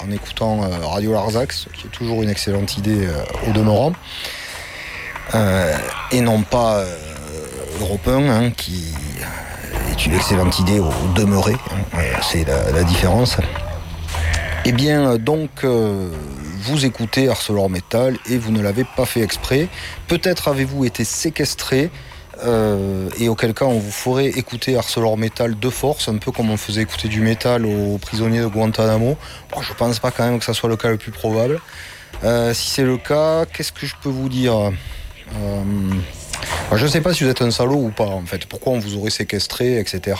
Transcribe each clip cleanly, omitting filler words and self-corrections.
en écoutant Radio Larzac, ce qui est toujours une excellente idée au demeurant, et non pas Europe 1, qui est une excellente idée au demeuré, c'est la différence. Eh bien, donc, vous écoutez ArcelorMittal et vous ne l'avez pas fait exprès. Peut-être avez-vous été séquestré, et auquel cas on vous ferait écouter ArcelorMittal de force, un peu comme on faisait écouter du métal aux prisonniers de Guantanamo. Bon, je pense pas quand même que ça soit le cas le plus probable. Si c'est le cas, qu'est-ce que je peux vous dire ? Je ne sais pas si vous êtes un salaud ou pas, en fait. Pourquoi on vous aurait séquestré, etc.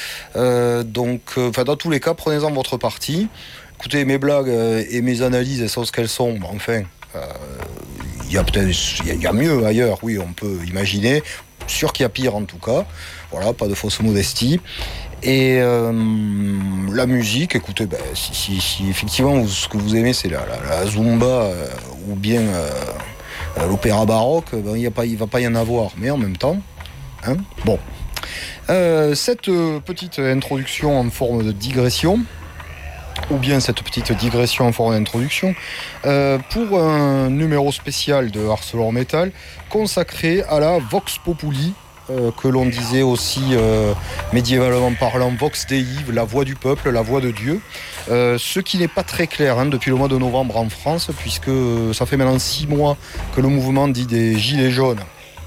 Dans tous les cas, prenez-en votre parti. Écoutez, mes blagues et mes analyses, elles sont ce qu'elles sont. Enfin, il y a mieux ailleurs, oui, on peut imaginer. Sûr qu'il y a pire, en tout cas. Voilà, pas de fausse modestie. Et la musique, écoutez, si effectivement ce que vous aimez, c'est la zumba ou bien l'opéra baroque, il va pas y en avoir. Mais en même temps, bon. Cette petite introduction en forme de digression, ou bien cette petite digression en forme d'introduction, pour un numéro spécial de ArcelorMittal consacré à la Vox Populi, que l'on disait aussi médiévalement parlant Vox Dei, la voix du peuple, la voix de Dieu, ce qui n'est pas très clair depuis le mois de novembre en France, puisque ça fait maintenant 6 mois que le mouvement dit des Gilets jaunes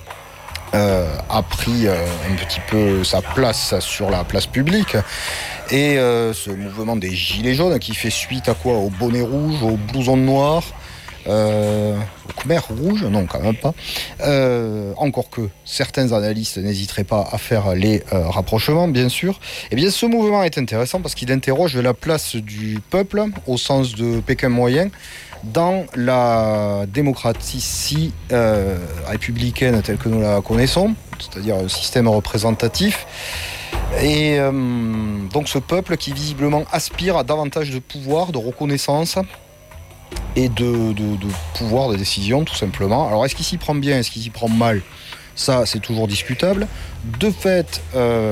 a pris un petit peu sa place sur la place publique. Et ce mouvement des Gilets jaunes qui fait suite à quoi ? Au bonnet rouge, au blouson noir, au khmer rouge, non quand même pas. Encore que certains analystes n'hésiteraient pas à faire les rapprochements, bien sûr. Eh bien, ce mouvement est intéressant parce qu'il interroge la place du peuple, au sens de Pékin moyen, dans la démocratie républicaine telle que nous la connaissons, c'est-à-dire un système représentatif. Et donc ce peuple qui visiblement aspire à davantage de pouvoir, de reconnaissance et de pouvoir de décision, tout simplement. Alors est-ce qu'il s'y prend bien, est-ce qu'il s'y prend mal ? Ça, c'est toujours discutable. De fait,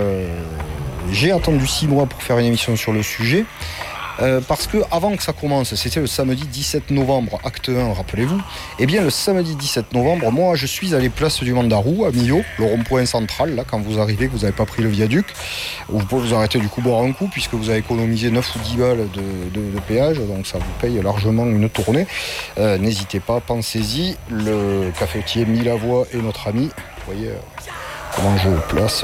j'ai attendu 6 mois pour faire une émission sur le sujet. Parce que avant que ça commence, c'était le samedi 17 novembre, acte 1, rappelez-vous. Eh bien, le samedi 17 novembre, moi, je suis allé place du Mandarou, à Millau, le rond-point central, là, quand vous arrivez, que vous n'avez pas pris le viaduc. Vous pouvez vous arrêter du coup boire un coup, puisque vous avez économisé 9 ou 10 balles de péage, donc ça vous paye largement une tournée. N'hésitez pas, pensez-y. Le cafetier Milavoie est notre ami. Vous voyez comment je place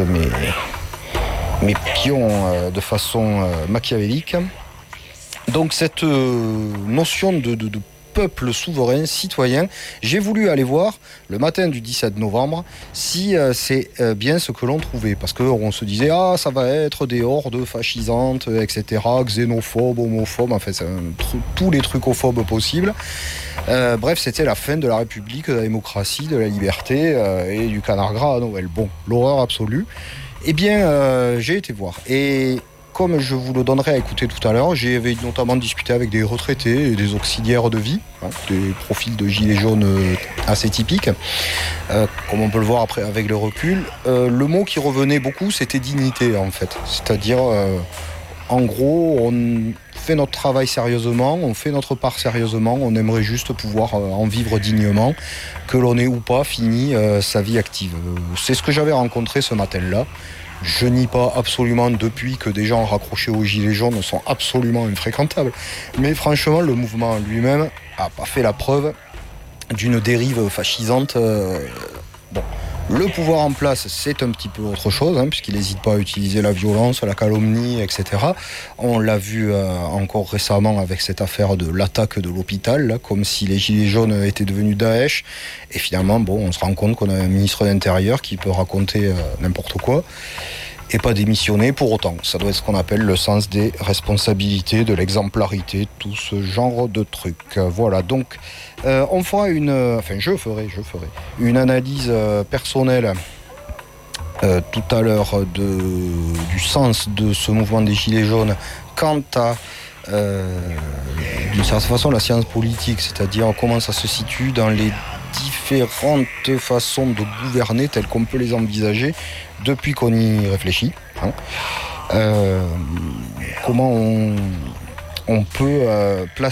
mes pions de façon machiavélique. Donc cette notion de peuple souverain, citoyen, j'ai voulu aller voir le matin du 17 novembre si c'est bien ce que l'on trouvait. Parce qu'on se disait, ça va être des hordes fascisantes, etc., xénophobes, homophobes, enfin c'est tous les trucophobes possibles. Bref, c'était la fin de la République, de la démocratie, de la liberté et du canard gras à Noël. Bon, l'horreur absolue. Eh bien, j'ai été voir. Et comme je vous le donnerai à écouter tout à l'heure, j'ai notamment discuté avec des retraités et des auxiliaires de vie, des profils de gilets jaunes assez typiques, comme on peut le voir après avec le recul. Le mot qui revenait beaucoup, c'était dignité en fait. C'est-à-dire, en gros, on fait notre travail sérieusement, on fait notre part sérieusement, on aimerait juste pouvoir en vivre dignement, que l'on ait ou pas fini sa vie active. C'est ce que j'avais rencontré ce matin-là. Je nie pas absolument depuis que des gens raccrochés aux gilets jaunes sont absolument infréquentables. Mais franchement, le mouvement lui-même n'a pas fait la preuve d'une dérive fascisante. Le pouvoir en place, c'est un petit peu autre chose, puisqu'il n'hésite pas à utiliser la violence, la calomnie, etc. On l'a vu encore récemment avec cette affaire de l'attaque de l'hôpital, là, comme si les gilets jaunes étaient devenus Daesh. Et finalement, on se rend compte qu'on a un ministre de l'Intérieur qui peut raconter n'importe quoi et pas démissionner pour autant. Ça doit être ce qu'on appelle le sens des responsabilités, de l'exemplarité, tout ce genre de trucs. Voilà, donc on fera je ferai une analyse personnelle tout à l'heure du sens de ce mouvement des Gilets jaunes quant à d'une certaine façon la science politique, c'est-à-dire comment ça se situe dans les différentes façons de gouverner telles qu'on peut les envisager depuis qu'on y réfléchit. Comment on peut placer